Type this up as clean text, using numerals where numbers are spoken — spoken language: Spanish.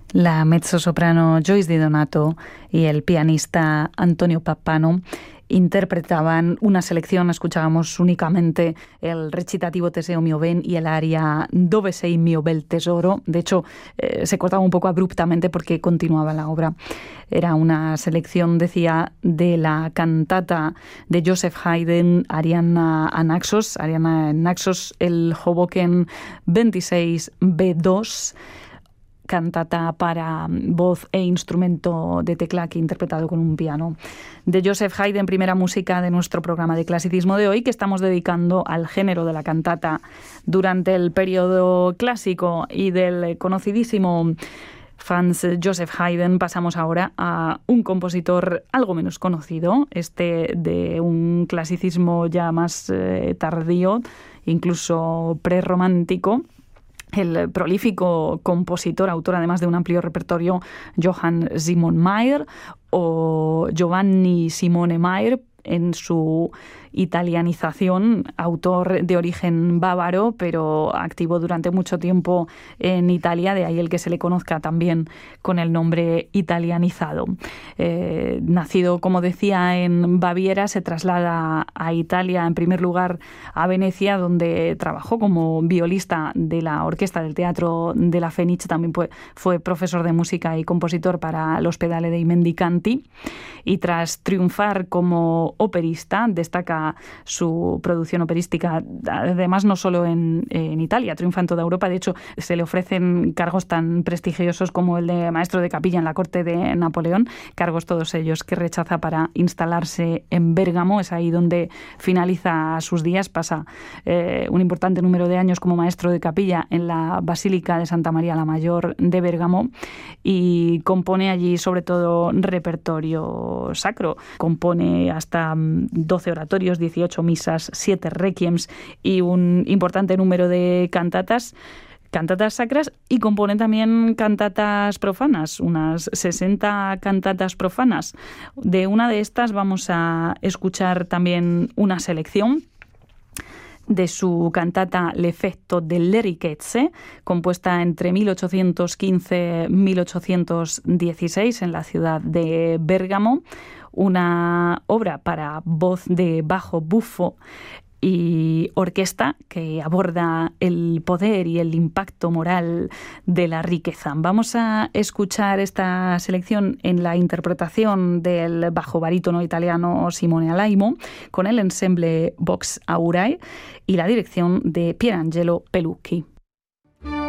La mezzosoprano Joyce Di Donato y el pianista Antonio Pappano interpretaban una selección, escuchábamos únicamente el recitativo Teseo mio ben y el aria Dove sei mio bel tesoro. De hecho, se cortaba un poco abruptamente porque continuaba la obra. Era una selección, decía, de la cantata de Joseph Haydn, Ariana Naxos, el Hoboken 26 B2, cantata para voz e instrumento de tecla que interpretado con un piano. De Joseph Haydn, primera música de nuestro programa de clasicismo de hoy, que estamos dedicando al género de la cantata durante el periodo clásico, y del conocidísimo Franz Joseph Haydn pasamos ahora a un compositor algo menos conocido, de un clasicismo ya más tardío, incluso prerromántico. El prolífico compositor, autor además de un amplio repertorio, Johann Simon Mayr o Giovanni Simone Mayr, en su italianización, autor de origen bávaro, pero activo durante mucho tiempo en Italia, de ahí el que se le conozca también con el nombre italianizado. Nacido, como decía, en Baviera, se traslada a Italia, en primer lugar a Venecia, donde trabajó como violista de la orquesta del Teatro de la Fenice. También fue profesor de música y compositor para l'Ospedale dei Mendicanti, y tras triunfar como operista, destaca su producción operística, además no solo en Italia, triunfa en toda Europa. De hecho, se le ofrecen cargos tan prestigiosos como el de maestro de capilla en la corte de Napoleón, cargos todos ellos que rechaza para instalarse en Bérgamo. Es ahí donde finaliza sus días, pasa un importante número de años como maestro de capilla en la Basílica de Santa María la Mayor de Bérgamo, y compone allí sobre todo repertorio sacro. Compone hasta 12 oratorios, 18 misas, 7 requiems y un importante número de cantatas sacras, y compone también cantatas profanas, unas 60 cantatas profanas. De una de estas vamos a escuchar también una selección de su cantata L'effetto delle ricchezze, compuesta entre 1815 y 1816 en la ciudad de Bérgamo, una obra para voz de bajo bufo y orquesta que aborda el poder y el impacto moral de la riqueza. Vamos a escuchar esta selección en la interpretación del bajo barítono italiano Simone Alaimo, con el ensemble Vox Aurae y la dirección de Pierangelo Pelucchi.